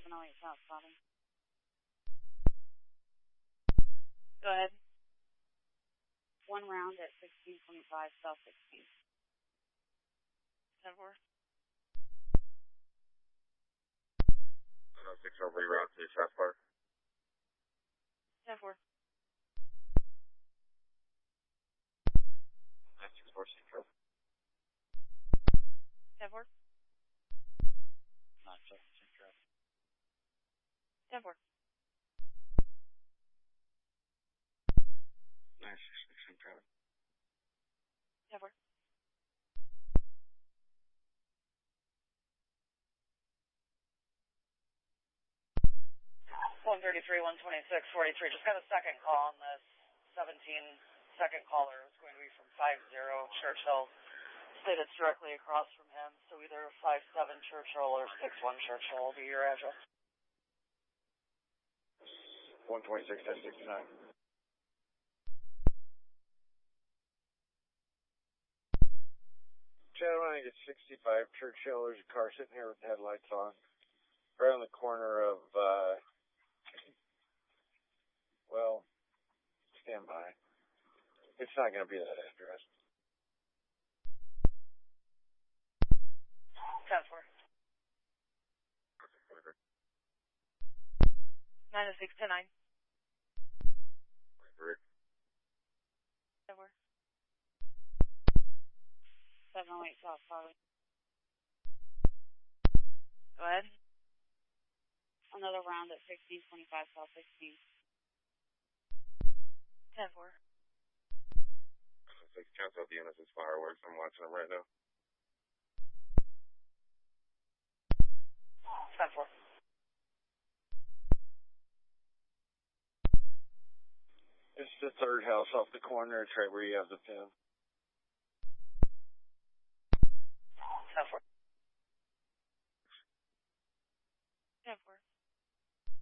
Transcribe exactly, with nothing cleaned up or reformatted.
seven oh eight South Bottom. Go ahead. One round at sixteen twenty-five South sixteenth. ten four. one oh six over route to South Park. ten four. nine six four Central. ten four. nine seven Central. ten four. nine six six Central. ten four. one thirty-three, one twenty-six, forty-three. Just got a second call on this. seventeen second caller. It's going to be from five zero Churchill. State it's directly across from him. So either five seven Churchill or six one Churchill will be your address. one twenty-six, ten sixty-nine. Channel nine at sixty-five Churchill. There's a car sitting here with the headlights on. Right on the corner of, uh, well, stand by. It's not going to be that address. ten four. nine oh six, ten nine. ten four. seven oh eight South Bottom. Go ahead. Another round at sixteen twenty-five South sixteenth. ten four. Six cancel the N S S fireworks. I'm watching them right now. ten four. It's the third house off the corner. It's right where you have the pin. ten four. ten four.